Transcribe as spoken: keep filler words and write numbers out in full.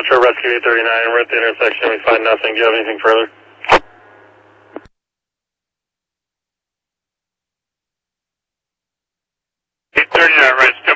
Metro Rescue eight thirty-nine, we're at the intersection, we find nothing. Do you have anything further? eight thirty-nine, right.